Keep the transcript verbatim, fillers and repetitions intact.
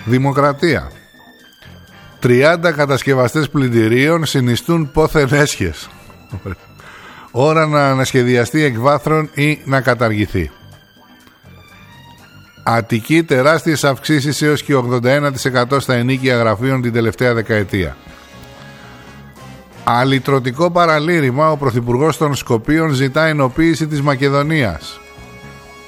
Δημοκρατία. τριάντα κατασκευαστές πλυντηρίων συνιστούν πόθεν έσχες. Ώρα να ανασχεδιαστεί εκ βάθρων ή να καταργηθεί. Αττική, τεράστιες αυξήσεις έως και ογδόντα ένα τοις εκατό στα ενοίκια γραφείων την τελευταία δεκαετία. Αλυτρωτικό παραλήρημα, ο Πρωθυπουργός των Σκοπίων ζητά ενοποίηση της Μακεδονίας.